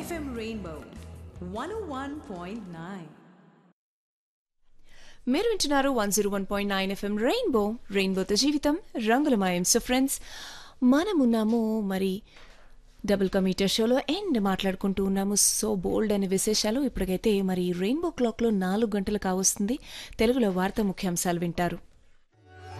FM Rainbow 101.9. మీరు వింటున్నారు 101.9 FM రెయిన్బోతో జీవితం రంగులమయం. సో ఫ్రెండ్స్, మనమున్నాము మరి డబుల్ కమీటర్ షోలో అండ్ మాట్లాడుకుంటూ ఉన్నాము సో బోల్డ్ అనే విశేషాలు. ఇప్పటికైతే మరి రెయిన్బో క్లాక్లో 4 గంటలు కావస్తుంది. తెలుగులో వార్తా ముఖ్యాంశాలు వింటారు.